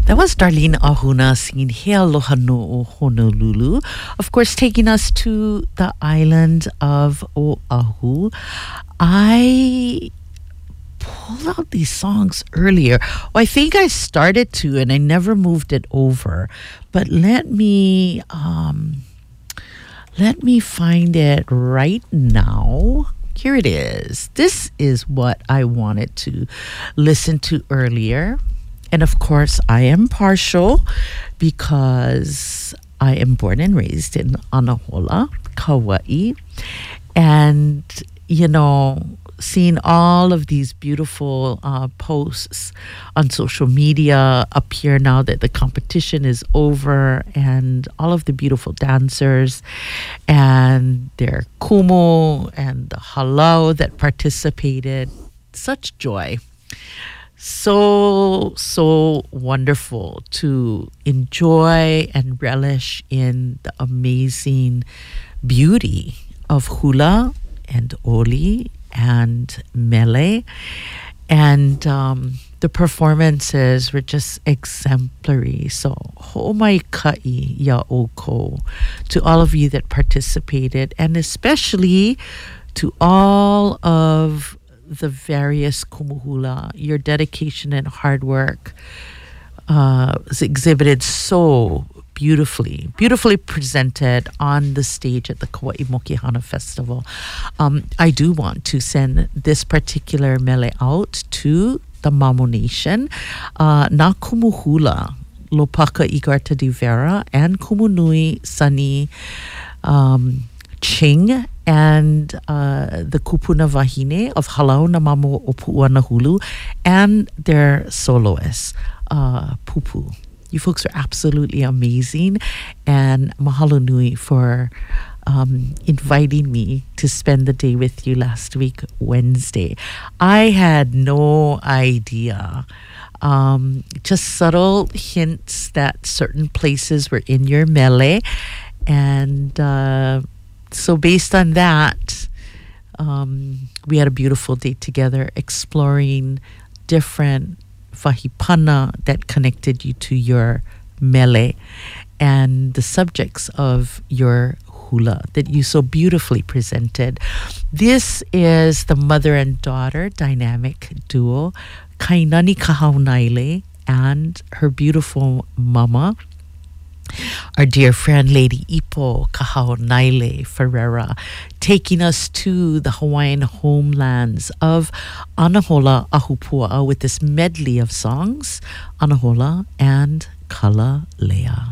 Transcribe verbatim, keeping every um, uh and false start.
That was Darlene Ahuna singing He Aloha no Honolulu. Of course, taking us to the island of Oahu. I pulled out these songs earlier. Well, I think I started to, and I never moved it over. But let me um, let me find it right now. Here it is. This is what I wanted to listen to earlier. And of course, I am partial because I am born and raised in Anahola, Kauai. And, you know, seeing all of these beautiful uh, posts on social media appear now that the competition is over, and all of the beautiful dancers and their kumu and the halau that participated. Such joy. So, so wonderful to enjoy and relish in the amazing beauty of hula and oli and mele. And um, the performances were just exemplary. So, homai kai ya oko to all of you that participated, and especially to all of the various kumuhula. Your dedication and hard work uh, was exhibited so beautifully, beautifully presented on the stage at the Kauai Mokihana Festival. Um, I do want to send this particular mele out to the Mamo Nation. Uh, na kumuhula, Lopaka Igarta di Vera, and Kumunui Sani um, Ching, and uh, the Kupuna Wahine of Halau na Mamo o Pu'uana Hulu, and their soloist, uh, Pupu. You folks are absolutely amazing, and mahalo nui for um, inviting me to spend the day with you last week, Wednesday. I had no idea. Um, just subtle hints that certain places were in your mele, and uh, so based on that, um, we had a beautiful day together exploring different wahipana that connected you to your mele and the subjects of your hula that you so beautifully presented. This is the mother and daughter dynamic duo, Kainani Kahaunaile and her beautiful mama, our dear friend Lady Ipo Kahaunaile Ferreira, taking us to the Hawaiian homelands of Anahola Ahupua with this medley of songs, Anahola and Kalalea.